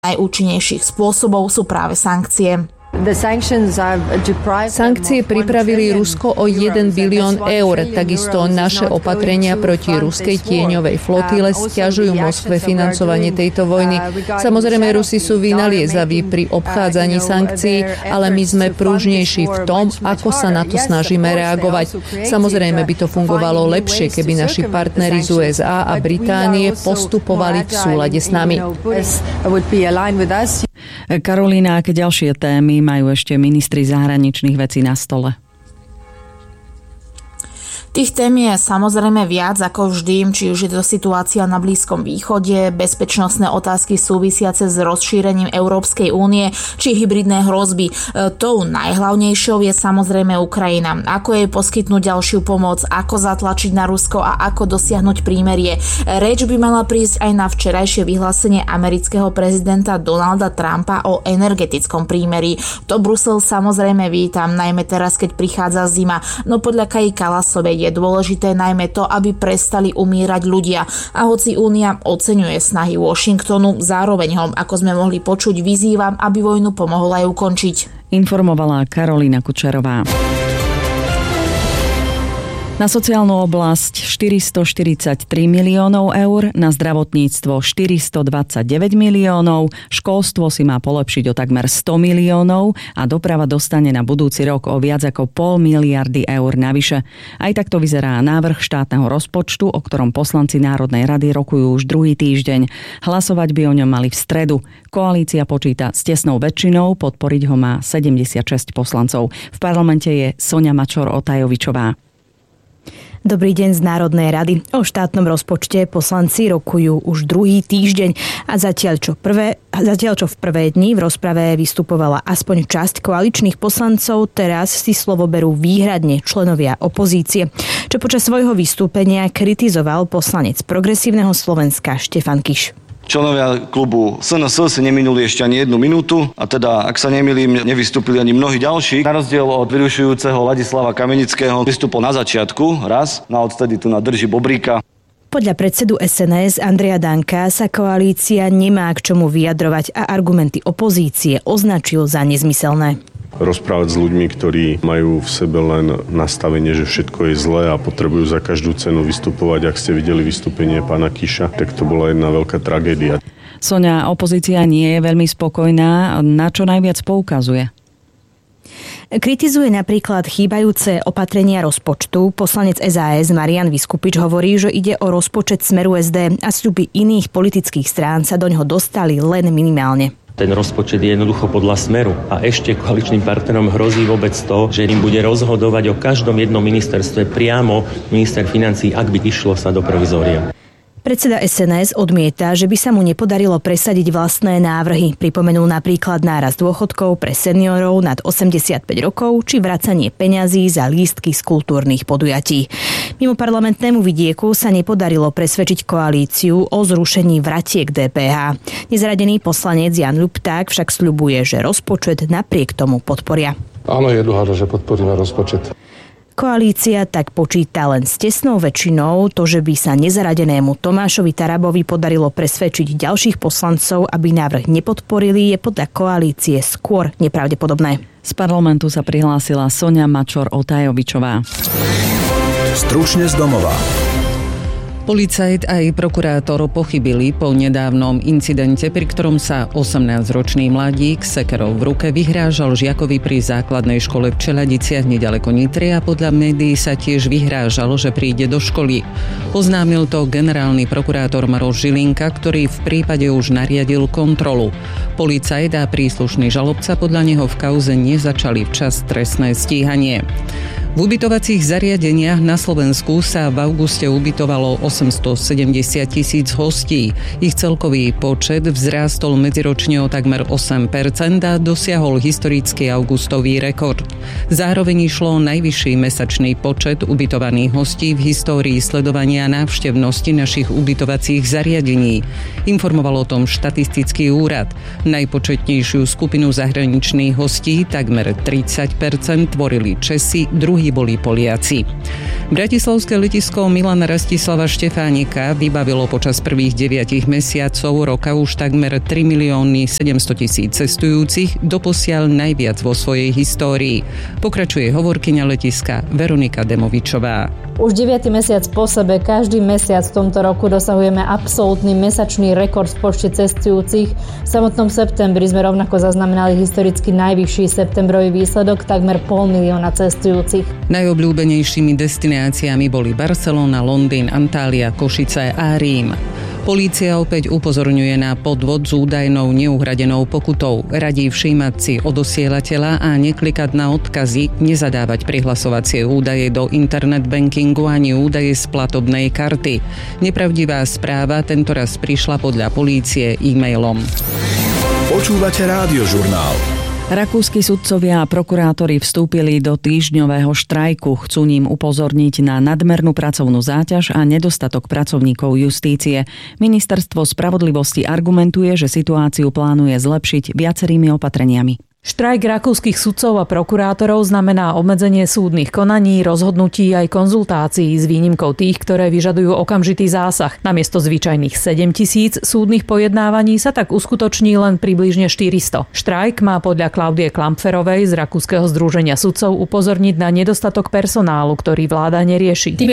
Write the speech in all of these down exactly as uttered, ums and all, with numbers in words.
najúčinnejších spôsobov sú práve sankcie. Sankcie pripravili Rusko o jeden bilión eur. Takisto naše opatrenia proti ruskej tieňovej flotile sťažujú Moskve financovanie tejto vojny. Samozrejme, Rusi sú vynaliezaví pri obchádzaní sankcií, ale my sme pružnejší v tom, ako sa na to snažíme reagovať. Samozrejme, by to fungovalo lepšie, keby naši partneri z ú es á a Británie postupovali v súlade s nami. Karolína, aké ďalšie témy majú ešte ministri zahraničných vecí na stole? Tých tém je samozrejme viac ako vždy, či už je to situácia na Blízkom východe, bezpečnostné otázky súvisiace s rozšírením Európskej únie, či hybridné hrozby. Tou najhlavnejšou je samozrejme Ukrajina. Ako jej poskytnúť ďalšiu pomoc, ako zatlačiť na Rusko a ako dosiahnuť prímerie. Reč by mala prísť aj na včerajšie vyhlásenie amerického prezidenta Donalda Trumpa o energetickom prímerí. To Brusel samozrejme vítam, najmä teraz, keď prichádza zima, no podľa Kaji Kalasovej je dôležité najmä to, aby prestali umírať ľudia. A hoci Únia oceňuje snahy Washingtonu, zároveň ho, ako sme mohli počuť, vyzývam, aby vojnu pomohol aj ukončiť. Informovala Karolína Kučerová. Na sociálnu oblasť štyristoštyridsaťtri miliónov eur, na zdravotníctvo štyristodvadsaťdeväť miliónov, školstvo si má polepšiť o takmer sto miliónov a doprava dostane na budúci rok o viac ako pol miliardy eur navyše. Aj takto vyzerá návrh štátneho rozpočtu, o ktorom poslanci Národnej rady rokujú už druhý týždeň. Hlasovať by o ňom mali v stredu. Koalícia počíta s tesnou väčšinou, podporiť ho má sedemdesiatšesť poslancov. V parlamente je Soňa Mačor-Otajovičová. Dobrý deň z Národnej rady. O štátnom rozpočte poslanci rokujú už druhý týždeň a zatiaľ čo, prvé, zatiaľ čo v prvé dni v rozprave vystupovala aspoň časť koaličných poslancov, teraz si slovo berú výhradne členovia opozície, čo počas svojho vystúpenia kritizoval poslanec Progresívneho Slovenska Štefan Kiš. Členovia klubu es en es si neminuli ešte ani jednu minútu a teda, ak sa nemýlim, nevystúpili ani mnohí ďalší. Na rozdiel od vyrušujúceho Ladislava Kamenického vystúpil na začiatku raz, na odtedy tu na drží bobríka. Podľa predsedu es en es Andreja Danka sa koalícia nemá k čomu vyjadrovať a argumenty opozície označil za nezmyselné. Rozprávať s ľuďmi, ktorí majú v sebe len nastavenie, že všetko je zlé a potrebujú za každú cenu vystupovať. Ak ste videli vystúpenie pána Kiša, tak to bola jedna veľká tragédia. Soňa, opozícia nie je veľmi spokojná. Na čo najviac poukazuje? Kritizuje napríklad chýbajúce opatrenia rozpočtu. Poslanec es a es Marian Vyskupič hovorí, že ide o rozpočet Smeru es dé a sľuby iných politických strán sa doňho dostali len minimálne. Ten rozpočet je jednoducho podľa Smeru a ešte koaličným partnerom hrozí vôbec to, že im bude rozhodovať o každom jednom ministerstve priamo minister financií, ak by išlo sa do provizória. Predseda es en es odmieta, že by sa mu nepodarilo presadiť vlastné návrhy. Pripomenul napríklad nárast dôchodkov pre seniorov nad osemdesiatpäť rokov či vracanie peňazí za lístky z kultúrnych podujatí. Mimo parlamentnému vidieku sa nepodarilo presvedčiť koalíciu o zrušení vratiek dé pé há. Nezradený poslanec Jan Ľupták však sľubuje, že rozpočet napriek tomu podporia. Áno, je dohoda, že podporíme rozpočet. Koalícia tak počíta len s tesnou väčšinou. To, že by sa nezaradenému Tomášovi Tarabovi podarilo presvedčiť ďalších poslancov, aby návrh nepodporili, je podľa koalície skôr nepravdepodobné. Z parlamentu sa prihlásila Soňa Mačor-Otajovičová. Stručne z domova. Policajt aj prokurátor pochybili po nedávnom incidente, pri ktorom sa osemnásťročný mladík s sekerou v ruke vyhrážal žiakovi pri základnej škole v Čeľadiciach nedaleko Nitry a podľa médií sa tiež vyhrážal, že príde do školy. Oznámil to generálny prokurátor Maroš Žilinka, ktorý v prípade už nariadil kontrolu. Policajt a príslušný žalobca podľa neho v kauze nezačali včas trestné stíhanie. V ubytovacích zariadeniach na Slovensku sa v auguste ubytovalo osemstosedemdesiat tisíc hostí. Ich celkový počet vzrástol medziročne o takmer osem percent a dosiahol historický augustový rekord. Zároveň išlo o najvyšší mesačný počet ubytovaných hostí v histórii sledovania návštevnosti našich ubytovacích zariadení. Informoval o tom štatistický úrad. Najpočetnejšiu skupinu zahraničných hostí, takmer tridsať percent, tvorili Česi, druhý mnohí boli Poliaci. Bratislavské letisko Milana Rastislava Štefánika vybavilo počas prvých deviatich mesiacov roka už takmer tri milióny sedemsto tisíc cestujúcich, doposiaľ najviac vo svojej histórii. Pokračuje hovorkyňa letiska Veronika Demovičová. Už deviaty mesiac po sebe, každý mesiac v tomto roku dosahujeme absolútny mesačný rekord v počte cestujúcich. V samotnom septembri sme rovnako zaznamenali historicky najvyšší septembrový výsledok, takmer pol milióna cestujúcich. Najobľúbenejšími destináciami boli Barcelona, Londýn, Antália, Košice a Rím. Polícia opäť upozorňuje na podvod s údajnou neuhradenou pokutou. Radí všímať si odosielateľa a neklikať na odkazy, nezadávať prihlasovacie údaje do internet bankingu ani údaje z platobnej karty. Nepravdivá správa tentoraz prišla podľa polície e-mailom. Počúvate Rádiožurnál. Rakúski sudcovia a prokurátori vstúpili do týždňového štrajku. Chcú ním upozorniť na nadmernú pracovnú záťaž a nedostatok pracovníkov justície. Ministerstvo spravodlivosti argumentuje, že situáciu plánuje zlepšiť viacerými opatreniami. Štrajk rakúskych sudcov a prokurátorov znamená obmedzenie súdnych konaní, rozhodnutí aj konzultácií s výnimkou tých, ktoré vyžadujú okamžitý zásah. Namiesto zvyčajných sedem tisíc súdnych pojednávaní sa tak uskutoční len približne štyristo. Štrajk má podľa Klaudie Klampferovej z Rakúskeho združenia sudcov upozorniť na nedostatok personálu, ktorý vláda nerieši.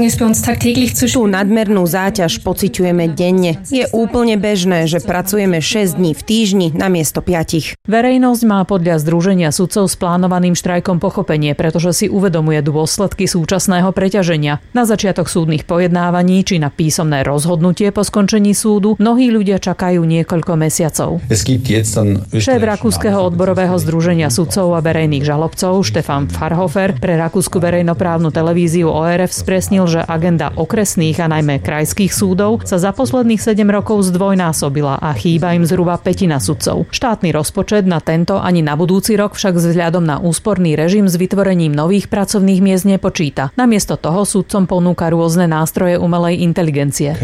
Tú nadmernú záťaž pociťujeme denne. Je úplne bežné, že pracujeme šesť dní v týždni namiesto piatich. Verejnosť má podľa Združenia sudcov s plánovaným štrajkom pochopenie, pretože si uvedomuje dôsledky súčasného preťaženia. Na začiatok súdnych pojednávaní či na písomné rozhodnutie po skončení súdu mnohí ľudia čakajú niekoľko mesiacov. Šéf Rakúskeho odborového združenia sudcov a verejných žalobcov Štefan Farhofer pre rakúsku verejnoprávnu televíziu ó er ef spresnil, že agenda okresných a najmä krajských súdov sa za posledných sedem rokov zdvojnásobila a chýba im zhruba pätina sudcov. Štátny rozpočet na tento ani na budúci rok však vzhľadom na úsporný režim s vytvorením nových pracovných miest nepočíta. Namiesto toho súdcom ponúka rôzne nástroje umelej inteligencie.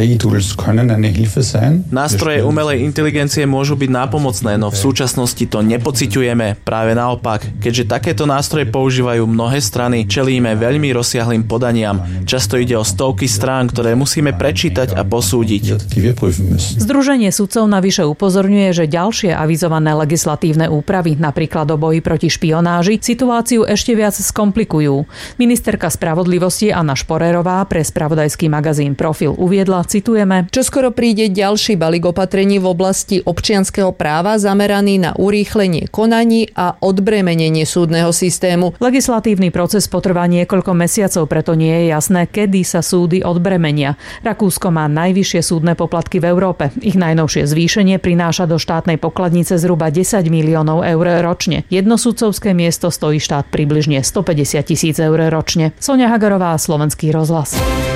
Nástroje umelej inteligencie môžu byť nápomocné, no v súčasnosti to nepociťujeme. Práve naopak, keďže takéto nástroje používajú mnohé strany, čelíme veľmi rozsiahlym podaniam. Často ide o stovky strán, ktoré musíme prečítať a posúdiť. Združenie sudcov navyše upozorňuje, že ďalšie avizované legislatívne úpravy, napríklad o boji proti špionáži, situáciu ešte viac skomplikujú. Ministerka spravodlivosti Anna Šporerová pre spravodajský magazín Profil uviedla, citujeme: Čoskoro príde ďalší balík opatrení v oblasti občianskeho práva zameraný na urýchlenie konaní a odbremenenie súdneho systému. Legislatívny proces potrvá niekoľko mesiacov, preto nie je jasné, kedy sa súdy odbremenia. Rakúsko má najvyššie súdne poplatky v Európe. Ich najnovšie zvýšenie prináša do štátnej pokladnice zhruba desať miliónov eur ročne. Jedno sudcovské miesto stojí štát približne stopäťdesiat tisíc eur ročne. Soňa Hagarová, Slovenský rozhlas.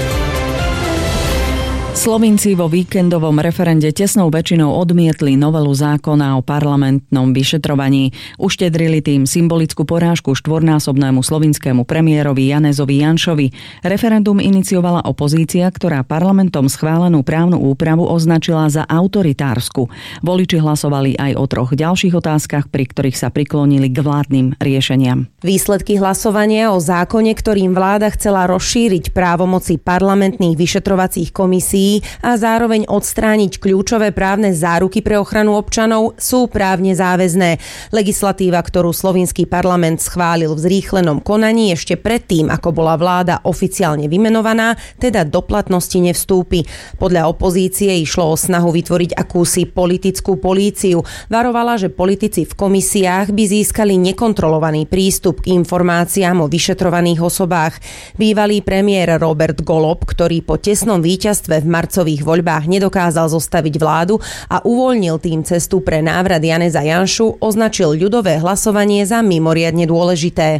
Slovinci vo víkendovom referende tesnou väčšinou odmietli novelu zákona o parlamentnom vyšetrovaní. Uštedrili tým symbolickú porážku štvornásobnému slovinskému premiérovi Janezovi Janšovi. Referendum iniciovala opozícia, ktorá parlamentom schválenú právnu úpravu označila za autoritársku. Voliči hlasovali aj o troch ďalších otázkach, pri ktorých sa priklonili k vládnym riešeniam. Výsledky hlasovania o zákone, ktorým vláda chcela rozšíriť právomoci parlamentných vyšetrovacích komisí a zároveň odstrániť kľúčové právne záruky pre ochranu občanov, sú právne záväzné. Legislatíva, ktorú slovinský parlament schválil v zrýchlenom konaní ešte predtým, ako bola vláda oficiálne vymenovaná, teda do platnosti nevstúpi. Podľa opozície išlo o snahu vytvoriť akúsi politickú políciu. Varovala, že politici v komisiách by získali nekontrolovaný prístup k informáciám o vyšetrovaných osobách. Bývalý premiér Robert Golob, ktorý po tesnom víťazstve v marcových voľbách nedokázal zostaviť vládu a uvoľnil tým cestu pre návrat Janeza Janšu, označil ľudové hlasovanie za mimoriadne dôležité.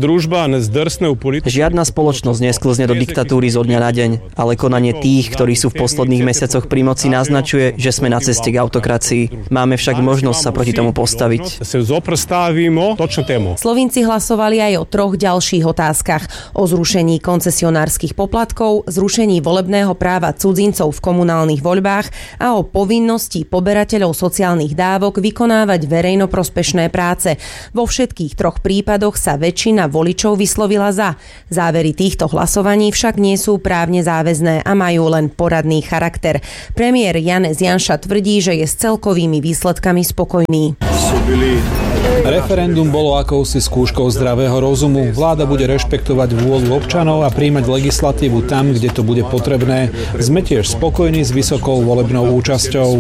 Žiadna spoločnosť nesklzne do diktatúry zo dňa na deň, ale konanie tých, ktorí sú v posledných mesiacoch pri moci, naznačuje, že sme na ceste k autokracii. Máme však možnosť sa proti tomu postaviť. Slovinci hlasovali aj o troch ďalších otázkach. O zrušení koncesionárskych poplatkov, zrušení volebného práva cudzincov v komunálnych voľbách a o povinnosti poberateľov sociálnych dávok vykonávať verejnoprospešné práce. Vo všetkých troch prípadoch sa väčšina voličov vyslovila za. Závery týchto hlasovaní však nie sú právne záväzné a majú len poradný charakter. Premiér Janez Janša tvrdí, že je s celkovými výsledkami spokojný. Referendum bolo akousi skúškou zdravého rozumu. Vláda bude rešpektovať vôľu občanov a prijímať legislatívu tam, kde to bude potrebné. Sme tiež spokojní s vysokou volebnou účasťou.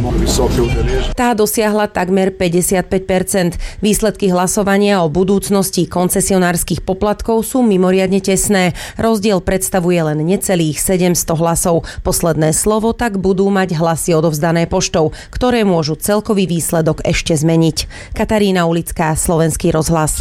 Tá dosiahla takmer päťdesiatpäť percent. Výsledky hlasovania o budúcnosti koncesionárskych poplatkov sú mimoriadne tesné. Rozdiel predstavuje len necelých sedemsto hlasov. Posledné slovo tak budú mať hlasy odovzdané poštou, ktoré môžu celkový výsledok ešte zmeniť. Katarína Ulická, Slovenský rozhlas.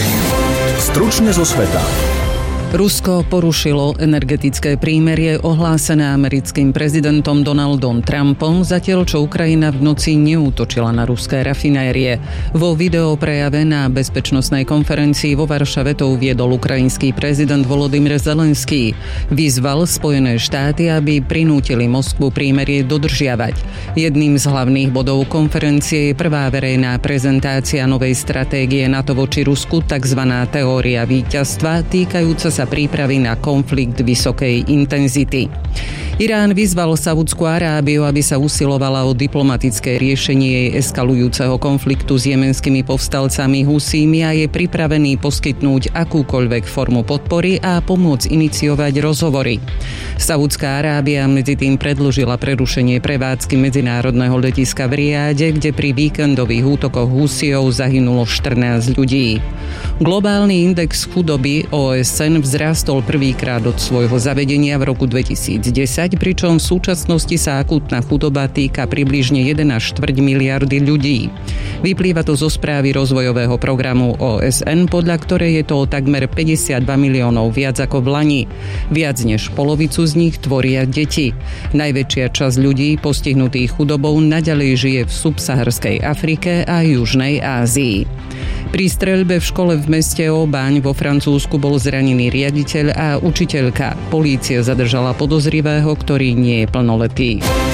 Stručne zo sveta. Rusko porušilo energetické prímerie ohlásené americkým prezidentom Donaldom Trumpom, zatiaľ čo Ukrajina v noci neútočila na ruské rafinérie. Vo videoprejave na bezpečnostnej konferencii vo Varšave to uviedol ukrajinský prezident Volodymyr Zelenský. Vyzval Spojené štáty, aby prinútili Moskvu prímerie dodržiavať. Jedným z hlavných bodov konferencie je prvá verejná prezentácia novej stratégie NATO voči Rusku, tzv. Teória víťazstva, týkajúca sa prípravy na konflikt vysokej intenzity. Irán vyzval Saúdskú Arábiu, aby sa usilovala o diplomatické riešenie jej eskalujúceho konfliktu s jemenskými povstalcami Husími a je pripravený poskytnúť akúkoľvek formu podpory a pomôcť iniciovať rozhovory. Saúdská Arábia medzi tým predĺžila prerušenie prevádzky medzinárodného letiska v Riáde, kde pri víkendových útokoch Husijov zahynulo štrnásť ľudí. Globálny index chudoby ó es en vzrástol prvýkrát od svojho zavedenia v roku dvetisícdesať, pričom v súčasnosti sa akútna chudoba týka približne jeden až štvrť miliardy ľudí. Vyplýva to zo správy rozvojového programu ó es en, podľa ktorej je to o takmer päťdesiatdva miliónov viac ako v lani. Viac než polovicu z nich tvoria deti. Najväčšia časť ľudí postihnutých chudobou naďalej žije v subsaharskej Afrike a Južnej Ázii. Pri streľbe v škole v meste Aubagne vo Francúzsku bol zranený riaditeľ a učiteľka. Polícia zadržala podozrivého, ktorý nie je plnoletý.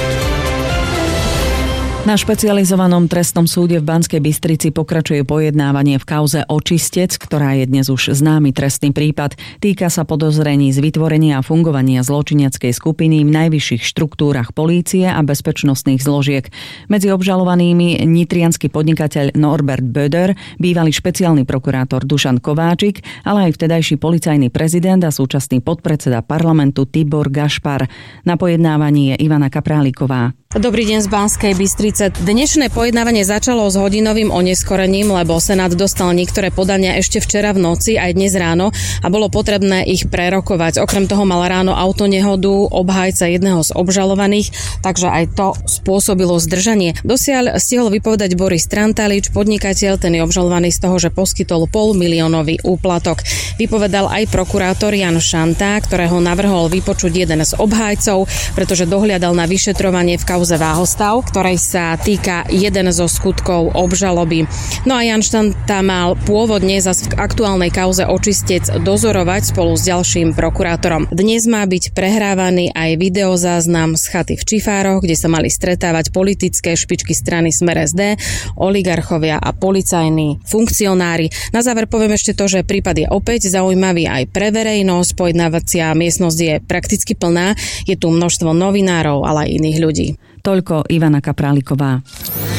Na špecializovanom trestnom súde v Banskej Bystrici pokračuje pojednávanie v kauze Očistec, ktorá je dnes už známy trestný prípad. Týka sa podozrení z vytvorenia a fungovania zločineckej skupiny v najvyšších štruktúrach polície a bezpečnostných zložiek. Medzi obžalovanými nitriansky podnikateľ Norbert Böder, bývalý špeciálny prokurátor Dušan Kováčik, ale aj vtedajší policajný prezident a súčasný podpredseda parlamentu Tibor Gašpar. Na pojednávaní je Ivana Kapráliková. Dobrý deň z Banskej Bystrice. Dnešné pojednávanie začalo s hodinovým oneskorením, lebo Senát dostal niektoré podania ešte včera v noci aj dnes ráno a bolo potrebné ich prerokovať. Okrem toho mal ráno autonehodu obhajca jedného z obžalovaných, takže aj to spôsobilo zdržanie. Dosiaľ stihol vypovedať Boris Trantalič, podnikateľ, ten je obžalovaný z toho, že poskytol polmiliónový úplatok. Vypovedal aj prokurátor Jan Šanta, ktorého navrhol vypočuť jeden z obhajcov, pretože dohliadal na vyšetrovanie v kauze Váhostav, ktorej sa týka jeden zo skutkov obžaloby. No a Jan Štanta mal pôvodne zas v aktuálnej kauze Očistec dozorovať spolu s ďalším prokurátorom. Dnes má byť prehrávaný aj videozáznam z chaty v Čifároch, kde sa mali stretávať politické špičky strany Smer es dé, oligarchovia a policajní funkcionári. Na záver poviem ešte to, že prípad je opäť zaujímavý aj pre verejnosť. Pojednávacia miestnosť je prakticky plná. Je tu množstvo novinárov, ale aj iných ľudí. Toľko Ivana Kapráliková.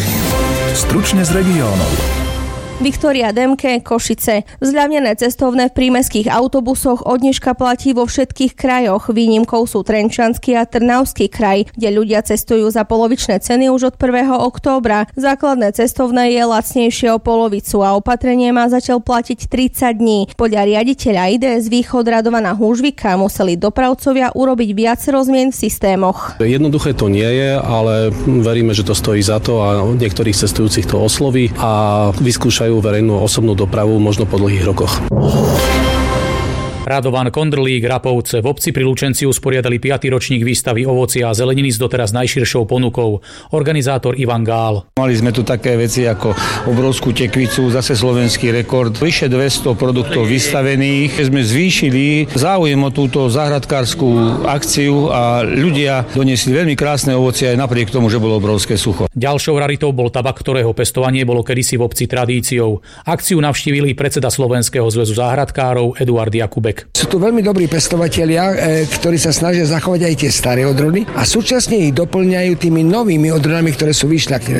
Stručne z regiónov. Viktória Demke, Košice. Zľavnené cestovné v prímestských autobusoch od dneška platí vo všetkých krajoch. Výnimkou sú Trenčanský a Trnavský kraj, kde ľudia cestujú za polovičné ceny už od prvého októbra. Základné cestovné je lacnejšie o polovicu a opatrenie má zatiaľ platiť tridsať dní. Podľa riaditeľa í dé es Východ Radovana Húžvika museli dopravcovia urobiť viacero zmien v systémoch. Jednoduché to nie je, ale veríme, že to stojí za to a niektorých cestujúcich to osloví a vyskúšajú verejnú osobnú dopravu možno po dlhých rokoch. Radovan Kondrlík, Rapovce. V obci pri Lučenci usporiadali piaty ročník výstavy ovocia a zeleniny s doteraz najširšou ponukou. Organizátor Ivan Gál. Mali sme tu také veci ako obrovskú tekvicu, zase slovenský rekord. Vyše dvesto produktov vystavených. Sme zvýšili záujem o túto záhradkárskú akciu a ľudia doniesli veľmi krásne ovocie aj napriek tomu, že bolo obrovské sucho. Ďalšou raritou bol tabak, ktorého pestovanie bolo kedysi v obci tradíciou. Akciu navštívili predseda Slovenského zväzu záhradkárov Eduard Jakubek. Sú tu veľmi dobrí pestovatelia, ktorí sa snažia zachovať aj tie staré odrody a súčasne ich doplňajú tými novými odrodami, ktoré sú vyšľaktené.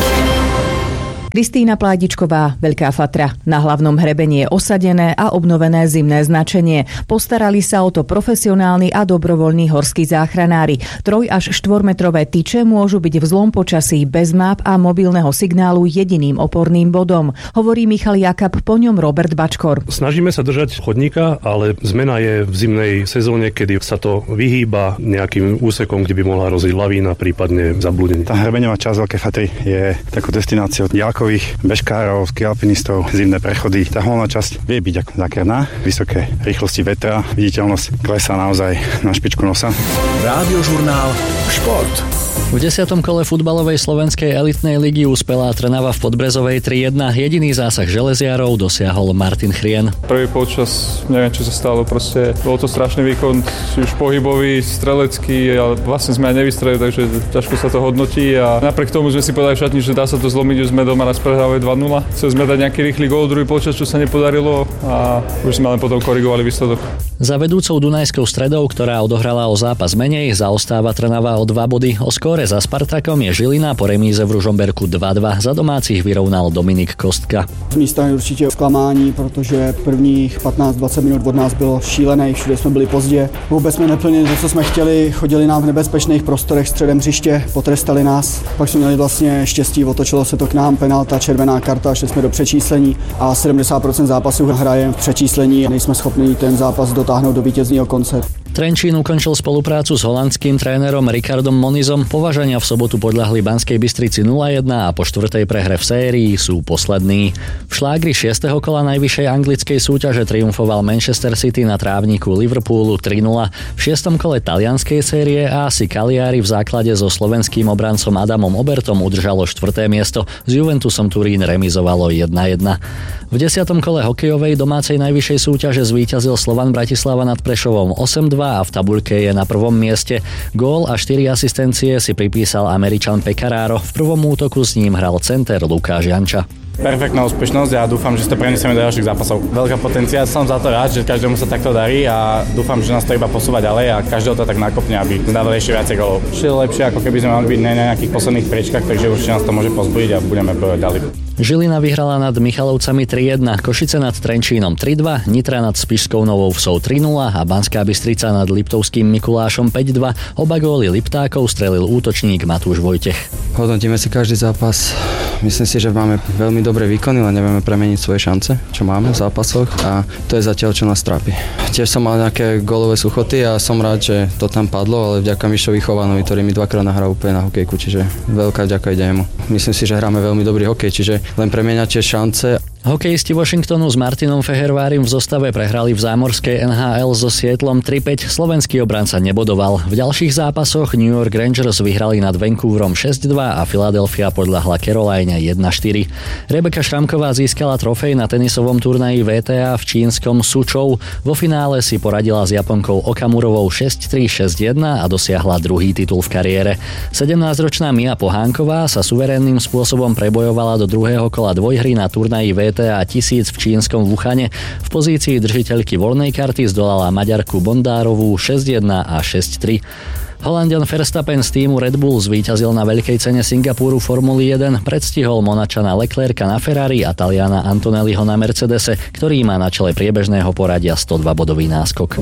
Kristína Pládičková, Veľká Fatra. Na hlavnom hrebení je osadené a obnovené zimné značenie. Postarali sa o to profesionálni a dobrovoľní horskí záchranári. Troj až štvormetrové tyče môžu byť v zlom počasí bez map a mobilného signálu jediným oporným bodom. Hovorí Michal Jakab, po ňom Robert Bačkor. Snažíme sa držať chodníka, ale zmena je v zimnej sezóne, kedy sa to vyhýba nejakým úsekom, kde by mohla hroziť lavína, prípadne zablúdenie. Tá hrebeňová časť Veľkej Fatry je takou destináciou diákov, bežkárov, skialpinistov, zimné prechody. Tá hlavná časť vie byť ako zákerná, vysoké rýchlosti vetra, viditeľnosť klesá naozaj na špičku nosa. Rádiožurnál Šport. V desiatom kole futbalovej slovenskej elitnej ligy uspela Trnava v Podbrezovej tri jedna. Jediný zásah železiarov dosiahol Martin Chrien. Prvý polčas, neviem čo sa stalo, proste bol to strašný výkon, či už pohybový, strelecký, ale vlastne sme aj nevystrelili, takže ťažko sa to hodnotí a napriek tomu sme si povedali v šatni, že dá sa to zlomiť, už sme doma raz prehrávali dva nula. Chceli sme dať nejaký rýchly gól, druhý polčas, čo sa nepodarilo a už sme len potom korigovali výsledok. Za vedúcou Dunajskou Stredou, ktorá odohrala o zápas menej, zaostáva Trnava o dva body. O skóre za Spartakom je Žilina, po remíze v Ružomberku dva dva. Za domácich vyrovnal Dominik Kostka. Z mé strany určitě zklamání, protože prvních patnáct dvacet minut od nás bylo šílené, všude jsme byli pozdě. Vůbec jsme neplnili to, co jsme chtěli, chodili nám v nebezpečných prostorech středem hřiště, potrestali nás. Pak jsme měli vlastně štěstí, otočilo se to k nám, penalta, červená karta, šli jsme do přečíslení a sedmdesát procent zápasů hrajeme v přečíslení a nejsme schopni ten zápas dotáhnout do vítězního konce. Trenčín ukončil spoluprácu s holandským trénerom Ricardom Monizom. Považania v sobotu podľahli Banskej Bystrici nula jedna a po štvrtej prehre v sérii sú poslední. V šlágri šiesteho kola najvyššej anglickej súťaže triumfoval Manchester City na trávniku Liverpoolu tri nula. V šiestom kole talianskej série A si Cagliari v základe so slovenským obrancom Adamom Obertom udržalo štvrté miesto. S Juventusom Turín remizovalo jedna jedna. V desiatom kole hokejovej domácej najvyššej súťaže zvíťazil Slovan Bratislava nad Prešovom osem dva a v tabuľke je na prvom mieste. Gól a štyri asistencie si pripísal Američan Pekararo. V prvom útoku s ním hral center Lukáš Janča. Perfektná úspešnosť a dúfam, že si to prenesieme do ďalších zápasov. Veľká potenciál, som za to rád, že každému sa takto darí a dúfam, že nás to iba posúva ďalej a každého to tak nakopne, aby zdávali ešte viacej golov. Ešte lepšie, ako keby sme mali byť na nejakých posledných priečkách, takže určite nás to môže pozbudiť a budeme bojovať ďalej. Žilina vyhrala nad Michalovcami tri jedna, Košice nad Trenčínom tri dva, Nitra nad Spišskou Novou Vsou tri nula a Banská Bystrica nad Liptovským Mikulášom päť dva. Oba góly Liptákov strelil útočník Matúš Vojtech. Hodnotíme si každý zápas. Myslím si, že máme veľmi dobré výkony, len nevieme premeniť svoje šance, čo máme v zápasoch a to je zatiaľ, čo nás trápi. Tiež som mal nejaké gólové suchoty a som rád, že to tam padlo, ale vďaka Mišovi Chovanovi, ktorý mi dvakrát nahral úplne na hokejku, čiže veľká vďaka ide jemu. Myslím si, že hráme veľmi dobrý hokej, čiže len premieňať tie šance. Hokejisti Washingtonu s Martinom Fehervárim v zostave prehrali v zámorskej en há el so Seattlom tri päť. Slovenský obranca nebodoval. V ďalších zápasoch New York Rangers vyhrali nad Vancouverom šesť dva a Philadelphia podľahla Caroline jedna štyri. Rebeka Šramková získala trofej na tenisovom turnaji vé té á v čínskom Sučou. Vo finále si poradila s Japonkou Okamurovou šesť tri šesť jedna a dosiahla druhý titul v kariére. sedemnásťročná Mia Pohánková sa suverénnym spôsobom prebojovala do druhého kola dvojhry na turnaji vé té á tisíc v čínskom Wuhane. V pozícii držiteľky voľnej karty zdolala Maďarku Bondárovú šesť jedna a šesť tri. Holanďan Verstappen z týmu Red Bull zvíťazil na veľkej cene Singapuru Formuly jeden, predstihol Monačana Leclerca na Ferrari a Taliana Antonelliho na Mercedese, ktorý má na čele priebežného poradia sto dva bodový náskok.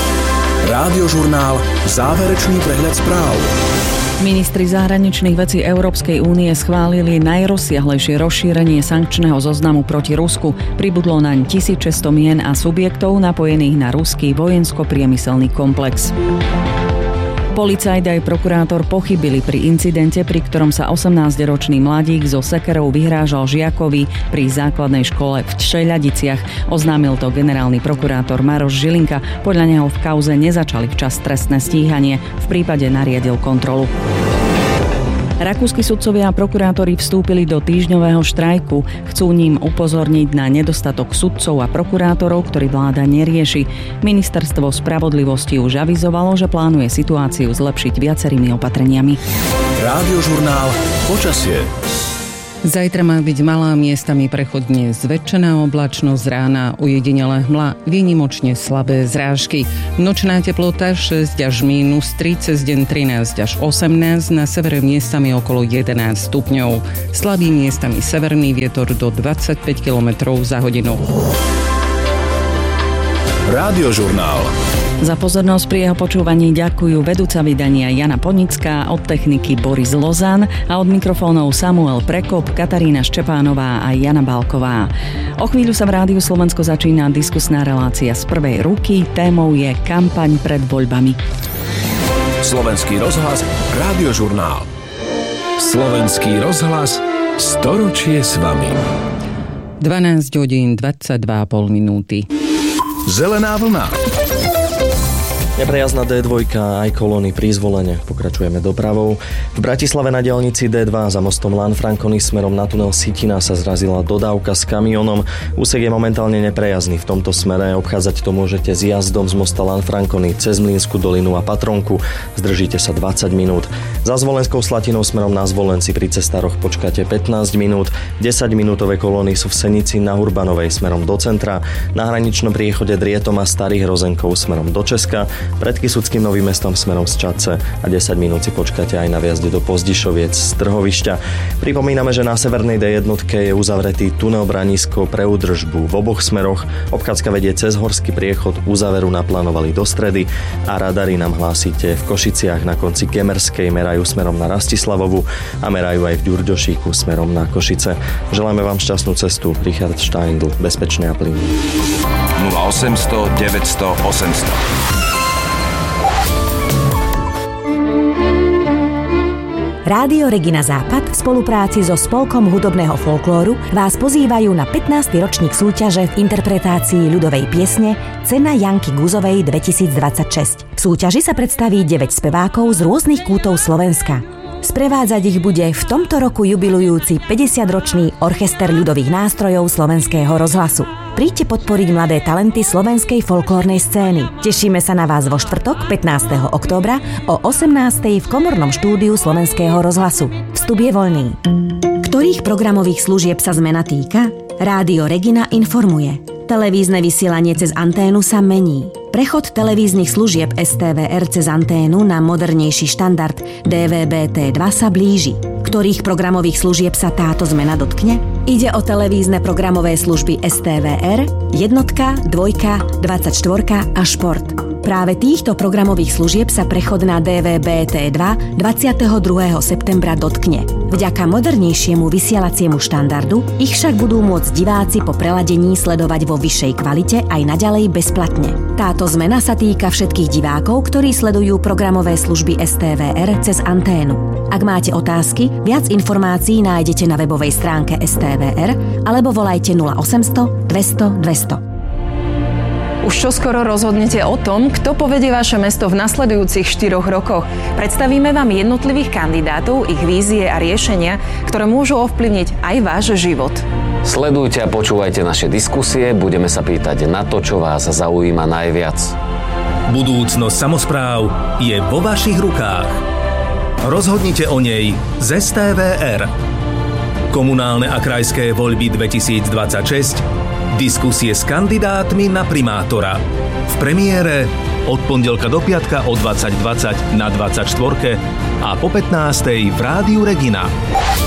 Rádiožurnál Záverečný prehľad správ. Ministri zahraničných vecí Európskej únie schválili najrozsiahlejšie rozšírenie sankčného zoznamu proti Rusku. Pribudlo naň tisícšesťsto mien a subjektov napojených na ruský vojensko-priemyselný komplex. Policajt aj prokurátor pochybili pri incidente, pri ktorom sa osemnásťročný mladík so sekerou vyhrážal žiakovi pri základnej škole v Čeľadiciach. Oznámil to generálny prokurátor Maroš Žilinka. Podľa neho v kauze nezačali včas trestné stíhanie. V prípade nariadil kontrolu. Rakúski sudcovia a prokurátori vstúpili do týždňového štrajku. Chcú ním upozorniť na nedostatok sudcov a prokurátorov, ktorý vláda nerieši. Ministerstvo spravodlivosti už avizovalo, že plánuje situáciu zlepšiť viacerými opatreniami. Rádiožurnál Počasie. Zajtra má byť malá, miestami prechodne zväčšená oblačnosť, rána ujedinele hmla, výnimočne slabé zrážky. Nočná teplota šesť až mínus tri, cez deň trinásť až osemnásť, na severe miestami okolo jedenásť stupňov. Slabý miestami severný vietor do dvadsaťpäť kilometrov za hodinu. Rádiožurnál. Za pozornosť pri jeho počúvaní ďakujú vedúca vydania Jana Ponická, od techniky Boris Lozan a od mikrofónov Samuel Prekop, Katarína Ščepánová a Jana Bálková. O chvíľu sa v Rádiu Slovensko začína diskusná relácia z prvej ruky. Témou je kampaň pred voľbami. Slovenský rozhlas, Rádiožurnál. Slovenský rozhlas, storočie s vami. dvanásť hodín dvadsaťdva a pol minúty. Zelená vlna. Neprejazdná dé dva aj kolóny pri zvolenie. Pokračujeme dopravou. V Bratislave na diaľnici dé dva za mostom Lanfranconi smerom na tunel Sitina sa zrazila dodávka s kamionom. Úsek je momentálne neprejazdný. V tomto smere obchádzať to môžete s jazdom z mosta Lanfranconi cez Mlínsku dolinu a Patronku. Zdržíte sa dvadsať minút. Za Zvolenskou Slatinou smerom na Zvolenci pri cestároch počkáte pätnásť minút. desaťminútové kolóny sú v Senici na Urbanovej smerom do centra. Na hraničnom priechode Drietom a Starých Rozenkov smerom do Česka. Pred Kysuckým Novým Mestom smerom z Čadce a desať minút si počkáte aj na viazde do Pozdišoviec z Trhovišťa. Pripomíname, že na severnej dé jedna je uzavretý tunel Branisko pre údržbu v oboch smeroch. Obchádzka vedie cez horský priechod, uzáveru naplánovali do stredy a radary nám hlásite v Košiciach na konci Gemerskej merajú smerom na Rastislavovu a merajú aj v Ďurďošíku smerom na Košice. Želáme vám šťastnú cestu. Richard Steindl, bezpečne a plynne. nula osemsto deväťsto osemsto. Rádio Regina Západ v spolupráci so Spolkom hudobného folklóru vás pozývajú na pätnásty ročník súťaže v interpretácii ľudovej piesne Cena Janky Guzovej dvetisícdvadsaťšesť. V súťaži sa predstaví deväť spevákov z rôznych kútov Slovenska. Sprevádzať ich bude v tomto roku jubilujúci päťdesiatročný orchester ľudových nástrojov Slovenského rozhlasu. Príďte podporiť mladé talenty slovenskej folklórnej scény. Tešíme sa na vás vo štvrtok pätnásteho októbra o osemnástej v komornom štúdiu Slovenského rozhlasu. Vstup je voľný. Ktorých programových služieb sa zmena týka? Rádio Regina informuje. Televízne vysielanie cez anténu sa mení. Prechod televíznych služieb es té vé er cez anténu na modernejší štandard dé vé bé té dva sa blíži. Ktorých programových služieb sa táto zmena dotkne? Ide o televízne programové služby es té vé er, jednotka, dvojka, dvadsaťštyri a šport. Práve týchto programových služieb sa prechod na dé vé bé té dva dvadsiateho druhého septembra dotkne. Vďaka modernejšiemu vysielaciemu štandardu ich však budú môcť diváci po preladení sledovať vo vyššej kvalite aj naďalej bezplatne. Táto zmena sa týka všetkých divákov, ktorí sledujú programové služby es té vé er cez anténu. Ak máte otázky, viac informácií nájdete na webovej stránke es té vé er alebo volajte nula osemsto dvesto dvesto. Už čoskoro rozhodnete o tom, kto povedie vaše mesto v nasledujúcich štyroch rokoch. Predstavíme vám jednotlivých kandidátov, ich vízie a riešenia, ktoré môžu ovplyvniť aj váš život. Sledujte a počúvajte naše diskusie, budeme sa pýtať na to, čo vás zaujíma najviac. Budúcnosť samospráv je vo vašich rukách. Rozhodnite o nej z es té vé er. Komunálne a krajské voľby dvetisícdvadsaťšesť. Diskusie s kandidátmi na primátora. V premiére od pondelka do piatka o dvadsať dvadsať na dvadsaťštyri a po pätnástej v Rádiu Regina.